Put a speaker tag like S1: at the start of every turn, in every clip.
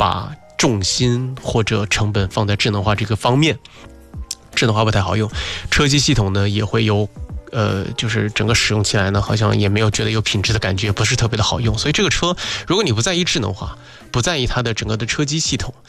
S1: 把重心或者成本放在智能化这个方面，智能化不太好用。车机系统呢也会有就是整个使用起来呢好像也没有觉得有品质的感觉，不是特别的好用。所以这个车如果你不在意智能化，不在意它的整个的车机系统，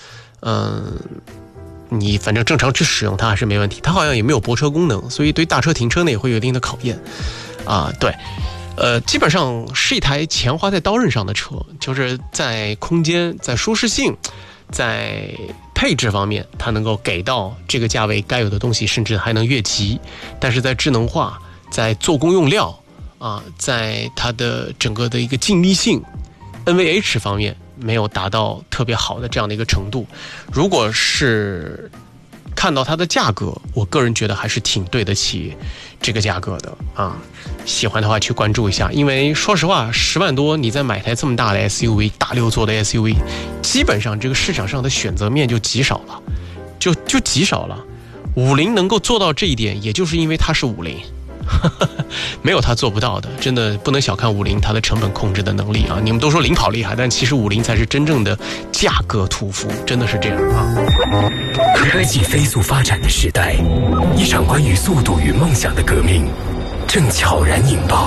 S1: 你反正正常去使用它还是没问题。它好像也没有泊车功能，所以对大车停车呢也会有一定的考验啊。对，基本上是一台钱花在刀刃上的车，就是在空间、在舒适性、在配置方面，它能够给到这个价位该有的东西，甚至还能越级。但是在智能化、在做工用料啊，在它的整个的一个静谧性、NVH 方面，没有达到特别好的这样的一个程度。如果是看到它的价格，我个人觉得还是挺对得起这个价格的啊。喜欢的话去关注一下，因为说实话，10万多你再买台这么大的 SUV， 大6座的 SUV， 基本上这个市场上的选择面就极少了，就极少了。50能够做到这一点，也就是因为它是50。没有它做不到的，真的不能小看50它的成本控制的能力啊！你们都说领跑厉害，但其实50才是真正的价格屠夫，真的是这样啊！
S2: 科技飞速发展的时代，一场关于速度与梦想的革命正悄然引爆。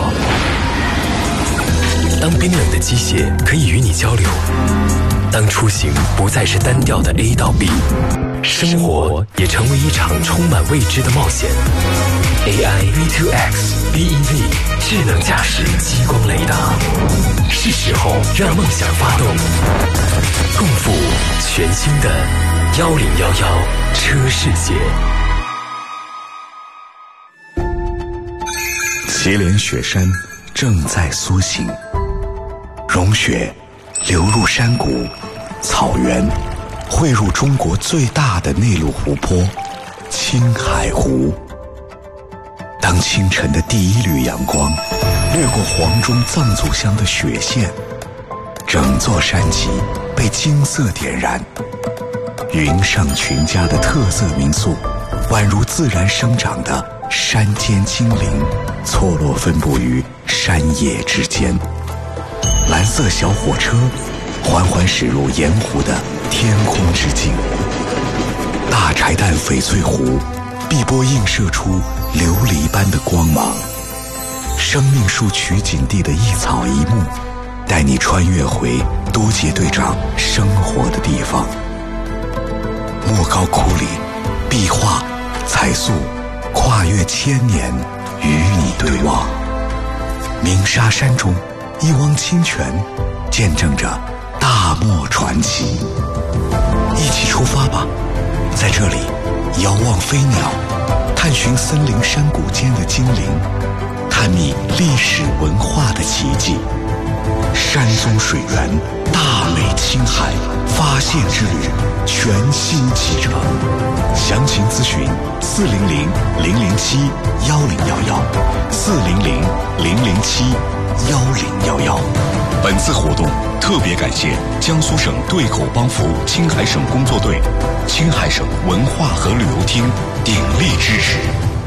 S2: 当冰冷的机械可以与你交流，当出行不再是单调的 A 到 B， 生活也成为一场充满未知的冒险。AI V2X BEV 智能驾驶激光雷达，是时候让梦想发动，共赴全新的1011车世界。
S3: 祁连雪山正在苏醒，融雪流入山谷、草原，汇入中国最大的内陆湖泊青海湖。当清晨的第一缕阳光掠过黄钟藏族乡的雪线，整座山脊被金色点燃。云上群家的特色民宿，宛如自然生长的山间精灵，错落分布于山野之间。蓝色小火车缓缓驶入盐湖的天空之境。大柴旦翡翠湖碧波映射出琉璃般的光芒。生命树取景地的一草一木，带你穿越回多杰队长生活的地方。莫高窟里，壁画、彩塑跨越千年，与你对望。鸣沙山中，一汪清泉见证着大漠传奇。一起出发吧，在这里遥望飞鸟，探寻森林山谷间的精灵，探秘历史文化的奇迹。山宗水源，大美青海，发现之旅全新启程。详情咨询400-007-1011，400-007-1011。本次活动特别感谢江苏省对口帮扶青海省工作队、青海省文化和旅游厅鼎力支持。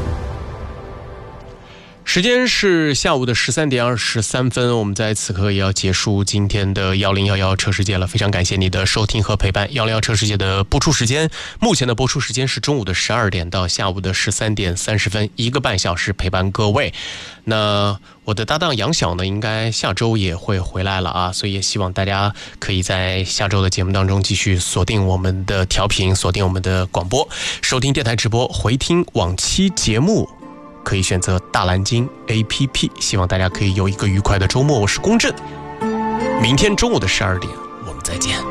S1: 时间是下午的13点23分，我们在此刻也要结束今天的1011车世界了。非常感谢你的收听和陪伴。1011车世界的播出时间，目前的播出时间是中午的12点到下午的13点30分，1个半小时陪伴各位。那我的搭档杨晓呢，应该下周也会回来了啊，所以也希望大家可以在下周的节目当中继续锁定我们的调频，锁定我们的广播，收听电台直播，回听往期节目。可以选择大蓝鲸 APP， 希望大家可以有一个愉快的周末。我是龚震，明天中午的12点我们再见。